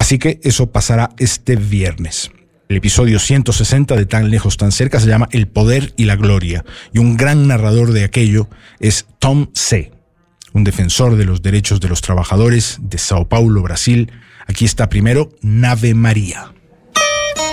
Así que eso pasará este viernes. El episodio 160 de Tan Lejos, Tan Cerca se llama El Poder y la Gloria, y un gran narrador de aquello es Tom C., un defensor de los derechos de los trabajadores de Sao Paulo, Brasil. Aquí está primero Nave María.